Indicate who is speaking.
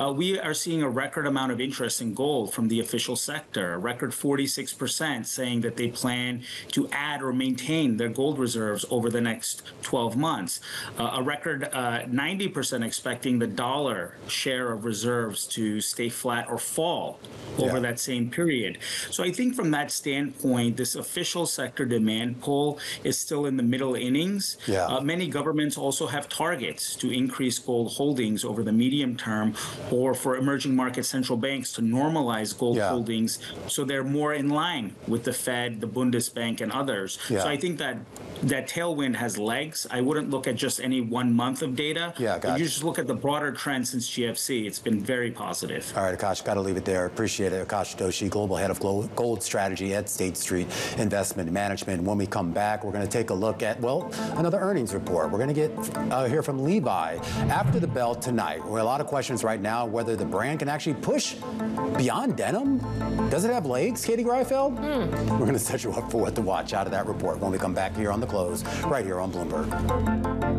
Speaker 1: we are seeing a record amount of interest in gold from the official sector, a record 46% saying that they plan to add or maintain their gold reserves over the next 12 months. A record 90% expecting the dollar share of reserves to stay flat or fall over that same period. So I think from that standpoint, this official sector demand pull is still in the middle innings. Many governments also have targets to increase gold holdings over the medium term, or for emerging market central banks to normalize gold holdings so they're more in line with the Fed, the Bundesbank, and others. So I think that tailwind has legs. I wouldn't look at just any 1 month of data. You just look at the broader trend since GFC. It's been very positive.
Speaker 2: All right, Akash, got to leave it there. Appreciate it. Akash Doshi, Global Head of Gold Strategy at State Street Investment Management. When we come back, we're going to take a look at, well, another earnings report. We're going to hear from Levi after the bell tonight. We have a lot of questions right now whether the brand can actually push beyond denim. Does it have legs, Katie Greifeld? We're going to set you up for what to watch out of that report when we come back here on The Close, right here on Bloomberg.